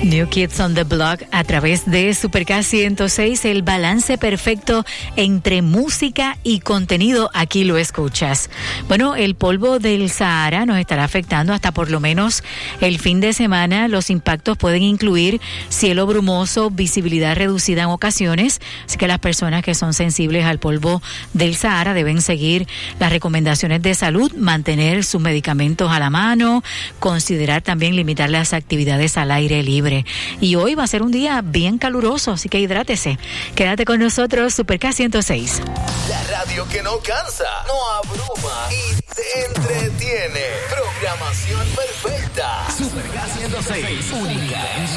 New Kids on the Block a través de Super K 106, el balance perfecto entre música y contenido, aquí lo escuchas. Bueno, el polvo del Sahara nos estará afectando hasta por lo menos el fin de semana. Los impactos pueden incluir cielo brumoso, visibilidad reducida en ocasiones, así que las personas que son sensibles al polvo del Sahara deben seguir las recomendaciones de salud, mantener sus medicamentos a la mano, considerar también limitar las actividades al aire libre. Y hoy va a ser un día bien caluroso, así que hidrátese. Quédate con nosotros, Super K 106. La radio que no cansa, no abruma y te entretiene. Programación perfecta. Super K 106, única.